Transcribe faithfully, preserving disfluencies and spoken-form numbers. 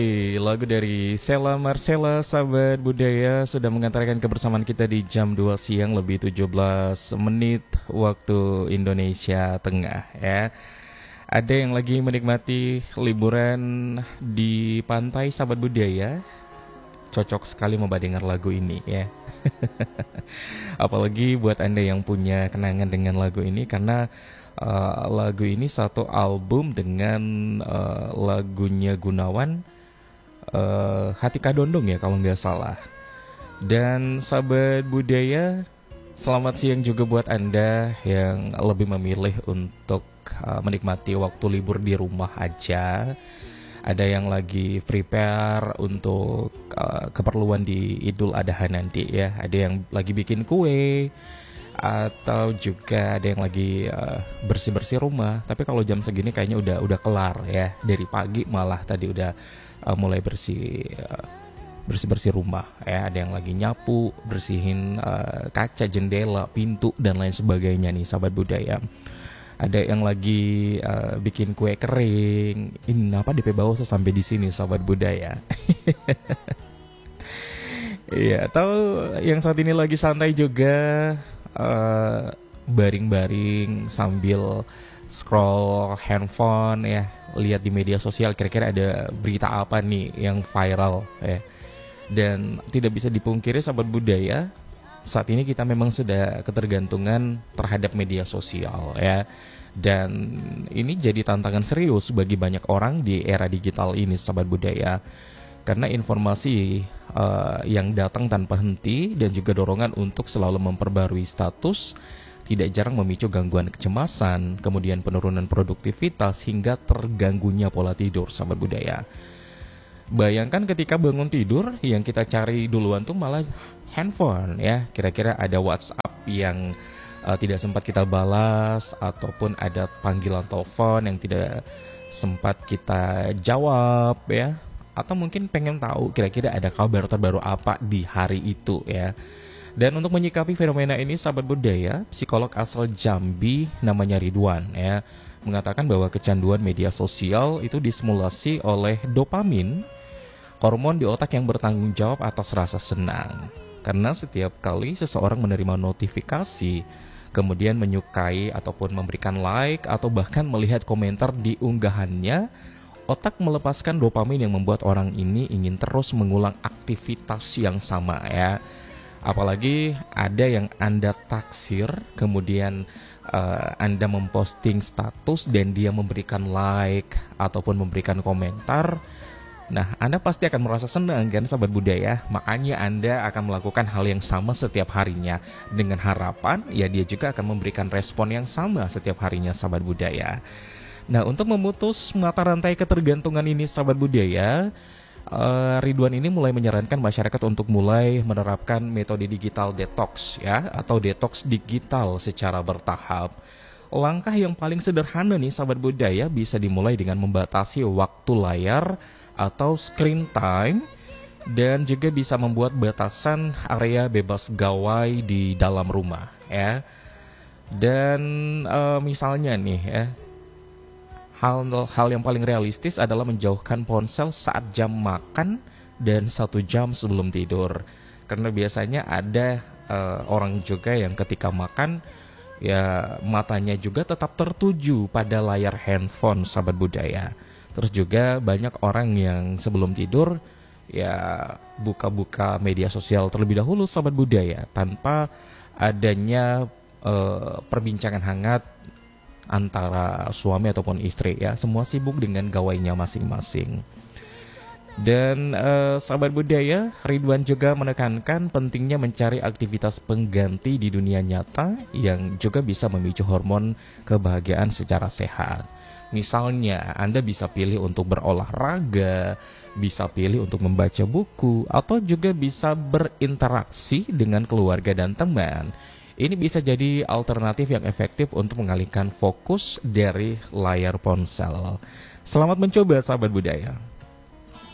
Lagu dari Sheila Marcella, sahabat budaya, sudah mengantarkan kebersamaan kita di jam dua siang lebih tujuh belas menit waktu Indonesia Tengah ya. Ada yang lagi menikmati liburan di pantai, sahabat budaya, cocok sekali mau dengar lagu ini ya. Apalagi buat Anda yang punya kenangan dengan lagu ini, karena uh, lagu ini satu album dengan uh, lagunya Gunawan, uh, Hati Kadondong ya kalau nggak salah. Dan sahabat budaya, selamat siang juga buat Anda yang lebih memilih untuk uh, menikmati waktu libur di rumah aja. Ada yang lagi prepare untuk uh, keperluan di Idul Adha nanti ya. Ada yang lagi bikin kue, atau juga ada yang lagi uh, bersih-bersih rumah. Tapi kalau jam segini kayaknya udah udah kelar ya. Dari pagi malah tadi udah uh, mulai bersih uh, bersih-bersih rumah ya. Ada yang lagi nyapu, bersihin uh, kaca, jendela, pintu dan lain sebagainya nih sahabat budaya. Ada yang lagi uh, bikin kue kering. Ini apa D P Bawah sampai di sini sahabat budaya. Iya, atau yang saat ini lagi santai juga, uh, baring-baring sambil scroll handphone ya, lihat di media sosial kira-kira ada berita apa nih yang viral ya. Dan tidak bisa dipungkiri sahabat budaya, saat ini kita memang sudah ketergantungan terhadap media sosial ya. Dan ini jadi tantangan serius bagi banyak orang di era digital ini sahabat budaya. Karena informasi uh, yang datang tanpa henti dan juga dorongan untuk selalu memperbarui status tidak jarang memicu gangguan kecemasan, kemudian penurunan produktivitas hingga terganggunya pola tidur sahabat budaya. Bayangkan ketika bangun tidur, yang kita cari duluan tuh malah handphone ya. Kira-kira ada WhatsApp yang uh, tidak sempat kita balas, ataupun ada panggilan telepon yang tidak sempat kita jawab ya. Atau mungkin pengen tahu kira-kira ada kabar terbaru apa di hari itu ya. Dan untuk menyikapi fenomena ini sahabat budaya, psikolog asal Jambi namanya Ridwan ya, mengatakan bahwa kecanduan media sosial itu distimulasi oleh dopamin, hormon di otak yang bertanggung jawab atas rasa senang. Karena setiap kali seseorang menerima notifikasi, kemudian menyukai ataupun memberikan like atau bahkan melihat komentar di unggahannya, otak melepaskan dopamin yang membuat orang ini ingin terus mengulang aktivitas yang sama ya. Apalagi ada yang Anda taksir, kemudian uh, Anda memposting status dan dia memberikan like ataupun memberikan komentar. Nah, Anda pasti akan merasa senang kan sahabat budaya. Makanya Anda akan melakukan hal yang sama setiap harinya, dengan harapan ya dia juga akan memberikan respon yang sama setiap harinya sahabat budaya. Nah, untuk memutus mata rantai ketergantungan ini sahabat budaya, uh, Ridwan ini mulai menyarankan masyarakat untuk mulai menerapkan metode digital detox ya, atau detox digital secara bertahap. Langkah yang paling sederhana nih sahabat budaya bisa dimulai dengan membatasi waktu layar atau screen time, dan juga bisa membuat batasan area bebas gawai di dalam rumah ya. Dan uh, misalnya nih ya, hal hal yang paling realistis adalah menjauhkan ponsel saat jam makan dan satu jam sebelum tidur. Karena biasanya ada uh, orang juga yang ketika makan ya matanya juga tetap tertuju pada layar handphone sahabat budaya. Terus juga banyak orang yang sebelum tidur ya buka-buka media sosial terlebih dahulu sahabat budaya, tanpa adanya uh, perbincangan hangat antara suami ataupun istri ya. Semua sibuk dengan gawainya masing-masing. Dan uh, sahabat budaya, Ridwan juga menekankan pentingnya mencari aktivitas pengganti di dunia nyata yang juga bisa memicu hormon kebahagiaan secara sehat. Misalnya, Anda bisa pilih untuk berolahraga, bisa pilih untuk membaca buku, atau juga bisa berinteraksi dengan keluarga dan teman. Ini bisa jadi alternatif yang efektif untuk mengalihkan fokus dari layar ponsel. Selamat mencoba sahabat budaya.